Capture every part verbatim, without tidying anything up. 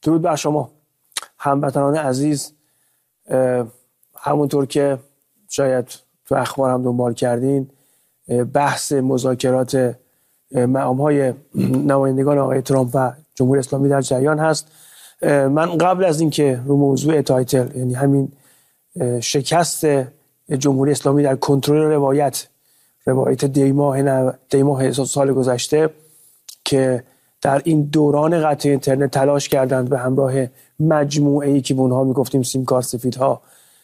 درود بر شما هموطنان عزیز. همونطور که شاید تو اخبار هم دنبال کردین، بحث مذاکرات مقام‌های نمایندگان آقای ترامپ و جمهوری اسلامی در جریان هست. من قبل از اینکه رو موضوع تایتل، یعنی همین شکست جمهوری اسلامی در کنترل روایت روایت دیماه دیماه سال گذشته که در این دوران قطع اینترنت تلاش کردند به همراه مجموعه‌ای که به اونها میگفتیم سیمکار سفیدها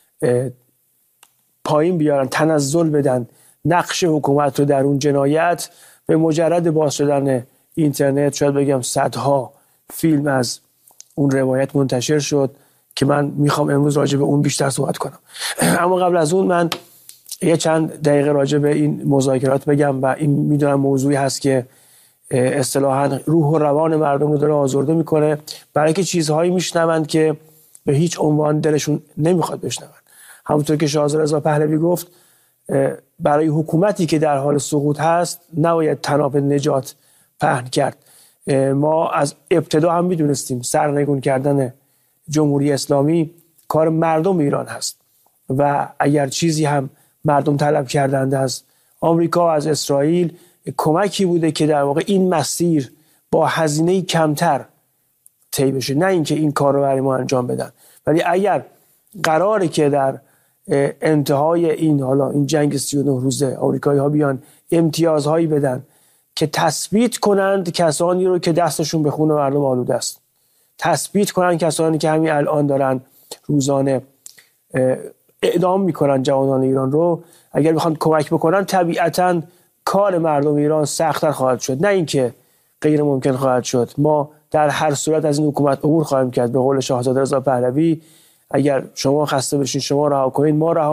پایین بیارن، تنزل بدن نقش حکومت رو در اون جنایت، به مجرد باز شدن اینترنت شاید بگم صدها فیلم از اون روایت منتشر شد که من میخوام امروز راجع به اون بیشتر صحبت کنم. اما قبل از اون من یه چند دقیقه راجع به این مذاکرات بگم و این میدونم موضوعی هست که اصطلاحاً روح و روان مردم رو داره آزرده میکنه، برای که چیزهایی میشنوند که به هیچ عنوان دلشون نمیخواد بشنوند. همونطور که شاهزاده رضا پهلوی گفت، برای حکومتی که در حال سقوط هست نباید طناب نجات پهن کرد. ما از ابتدا هم میدونستیم سرنگون کردن جمهوری اسلامی کار مردم ایران هست و اگر چیزی هم مردم طلب کردند از آمریکا، از اسرائیل، کمکی بوده که در واقع این مسیر با هزینه کمتر طی بشه، نه اینکه این کار رو برای ما انجام بدن. ولی اگر قراره که در انتهای این حالا این جنگ سی و نه روزه آمریکایی ها بیان امتیازهایی بدن که تثبیت کنند کسانی رو که دستشون به خون مردم آلوده است، تثبیت کنند کسانی که همین الان دارن روزانه اعدام میکنن جوانان ایران رو، اگر بخوان کمک بکنن طبیعتاً کار مردم ایران سخت‌تر خواهد شد، نه اینکه غیر ممکن خواهد شد. ما در هر صورت از این حکومت عبور خواهیم کرد. به قول شاهزاده رضا پهلوی، اگر شما خسته بشین شما رها کنید، ما رها